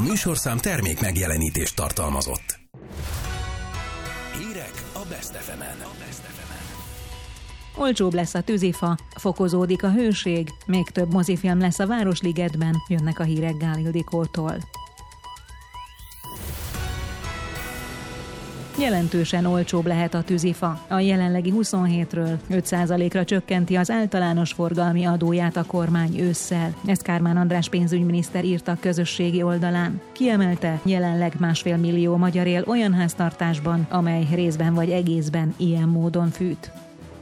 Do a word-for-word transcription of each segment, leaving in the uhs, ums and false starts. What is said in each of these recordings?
A műsorszám termék megjelenítést tartalmazott. Hírek a Best ef emen. Olcsóbb lesz a tűzifa, fokozódik a hőség, még több mozifilm lesz a Városligetben, jönnek a hírek Gál Ildikótól. Jelentősen olcsóbb lehet a tűzifa. A jelenlegi huszonhétről öt százalékra csökkenti az általános forgalmi adóját a kormány ősszel. Ezt Kármán András pénzügyminiszter írta a közösségi oldalán. Kiemelte, jelenleg másfél millió magyar él olyan háztartásban, amely részben vagy egészben ilyen módon fűt.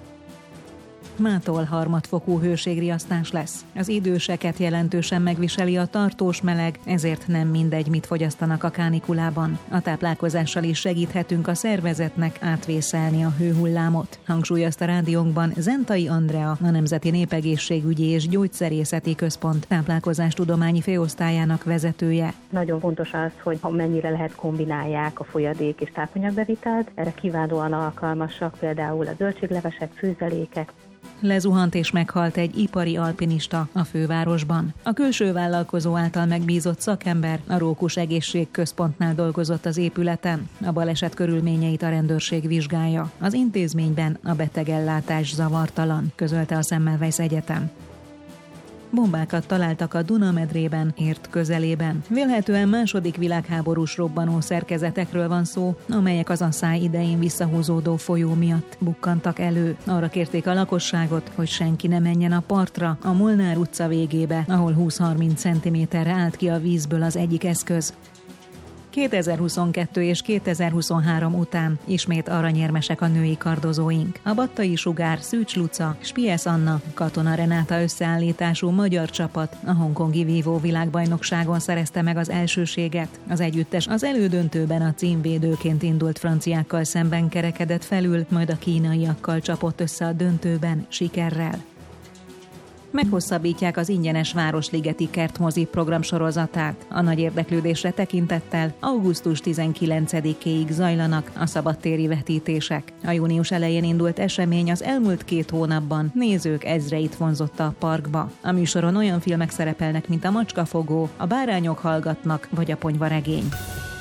Mától harmadfokú hőségriasztás lesz. Az időseket jelentősen megviseli a tartós meleg, ezért nem mindegy, mit fogyasztanak a kánikulában. A táplálkozással is segíthetünk a szervezetnek átvészelni a hőhullámot, hangsúlyozta rádiónkban Zentai Andrea, a Nemzeti Népegészségügyi és Gyógyszerészeti Központ táplálkozástudományi főosztályának vezetője. Nagyon fontos az, hogy ha mennyire lehet kombinálják a folyadék és tápanyagbevitelt, erre kiválóan alkalmasak például a zöldséglevesek, főzelékek. Lezuhant és meghalt egy ipari alpinista a fővárosban. A külső vállalkozó által megbízott szakember a Rókus Egészségközpontnál dolgozott az épületen. A baleset körülményeit a rendőrség vizsgálja. Az intézményben a betegellátás zavartalan, közölte a Semmelweis Egyetem. Bombákat találtak a Duna-medrében, Érd közelében. Vélhetően második világháborús robbanó szerkezetekről van szó, amelyek az asszály idején visszahúzódó folyó miatt bukkantak elő. Arra kérték a lakosságot, hogy senki ne menjen a partra, a Molnár utca végébe, ahol húsz-harminc centiméterre állt ki a vízből az egyik eszköz. kétezer-huszonkettő és kétezer-huszonhárom után ismét aranyérmesek a női kardozóink. A Battai Sugár, Szűcs Luca, Spiesz Anna, Katona Renáta összeállítású magyar csapat a hongkongi vívó világbajnokságon szerezte meg az elsőséget. Az együttes az elődöntőben a címvédőként indult franciákkal szemben kerekedett felül, majd a kínaiakkal csapott össze a döntőben sikerrel. Meghosszabbítják az ingyenes Városligeti Kertmozi program sorozatát. A nagy érdeklődésre tekintettel augusztus tizenkilencedikéig zajlanak a szabadtéri vetítések. A június elején indult esemény az elmúlt két hónapban nézők ezreit vonzotta a parkba. A műsoron olyan filmek szerepelnek, mint a Macskafogó, a Bárányok hallgatnak vagy a Ponyvaregény.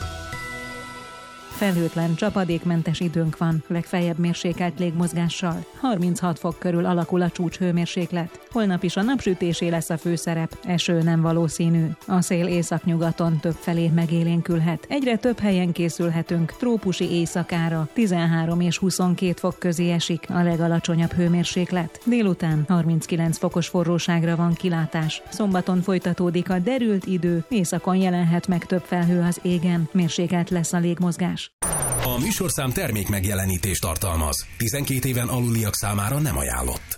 Felhőtlen, csapadékmentes időnk van, legfeljebb mérsékelt légmozgással. harminchat fok körül alakul a csúcshőmérséklet. Holnap is a napsütésé lesz a főszerep, eső nem valószínű. A szél északnyugaton többfelé megélénkülhet. Egyre több helyen készülhetünk trópusi éjszakára, tizenhárom és huszonkét fok közé esik a legalacsonyabb hőmérséklet. Délután harminckilenc fokos forróságra van kilátás. Szombaton folytatódik a derült idő, északon jelenhet meg több felhő az égen, mérsékelt lesz a légmozgás. A műsorszám termék megjelenítést tartalmaz. tizenkét éven aluliak számára nem ajánlott.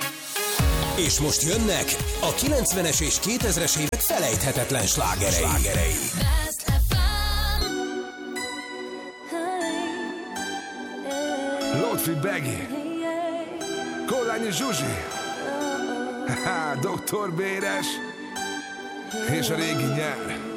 És most jönnek a kilencvenes és kétezres évek felejthetetlen slágerei. slágerei. Lotfi Begi, Kollányi Zsuzsi, doktor Béres és a régi nyár.